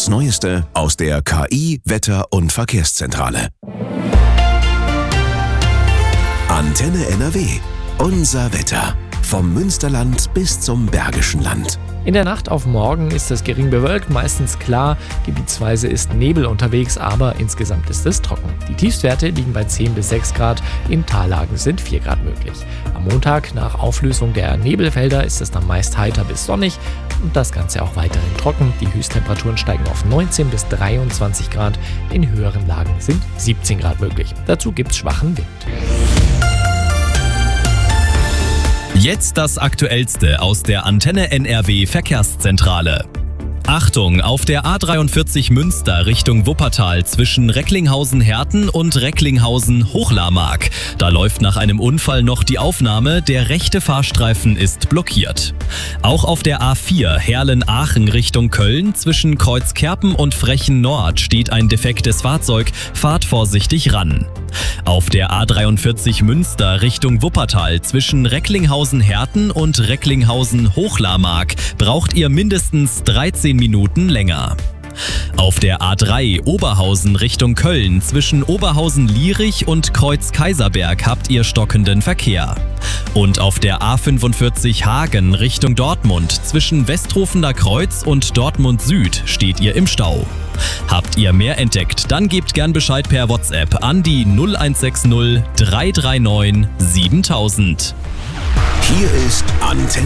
Das Neueste aus der KI, Wetter- und Verkehrszentrale. Antenne NRW. Unser Wetter. Vom Münsterland bis zum Bergischen Land. In der Nacht auf morgen ist es gering bewölkt, meistens klar. Gebietsweise ist Nebel unterwegs, aber insgesamt ist es trocken. Die Tiefstwerte liegen bei 10 bis 6 Grad, in Tallagen sind 4 Grad möglich. Am Montag, nach Auflösung der Nebelfelder, ist es dann meist heiter bis sonnig und das Ganze auch weiterhin trocken. Die Höchsttemperaturen steigen auf 19 bis 23 Grad, in höheren Lagen sind 17 Grad möglich. Dazu gibt es schwachen Wind. Jetzt das Aktuellste aus der Antenne NRW Verkehrszentrale. Achtung, auf der A43 Münster Richtung Wuppertal zwischen Recklinghausen-Herten und Recklinghausen-Hochlarmark. Da läuft nach einem Unfall noch die Aufnahme, der rechte Fahrstreifen ist blockiert. Auch auf der A4 Herlen-Aachen Richtung Köln zwischen Kreuzkerpen und Frechen-Nord steht ein defektes Fahrzeug, fahrt vorsichtig ran. Auf der A43 Münster Richtung Wuppertal zwischen Recklinghausen-Herten und Recklinghausen-Hochlarmark braucht ihr mindestens 13 Minuten länger. Auf der A3 Oberhausen Richtung Köln zwischen Oberhausen-Lierich und Kreuz-Kaiserberg habt ihr stockenden Verkehr. Und auf der A45 Hagen Richtung Dortmund zwischen Westrofener Kreuz und Dortmund Süd steht ihr im Stau. Habt ihr mehr entdeckt, dann gebt gern Bescheid per WhatsApp an die 0160 339 7000. Hier ist Antenne